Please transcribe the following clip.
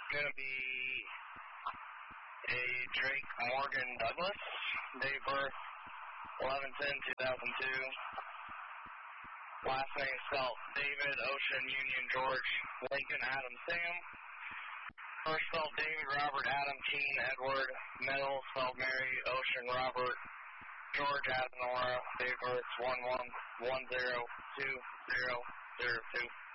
going to be a Drake Morgan Douglas, date of birth 11/10/2002. Last name spelled David, Ocean, Union, George, Lincoln, Adam, Sam. First spelled David, Robert, Adam, Keen, Edward. Middle spelled Mary, Ocean, Robert, George, Adam, Nora. Date of birth 11/10/2002.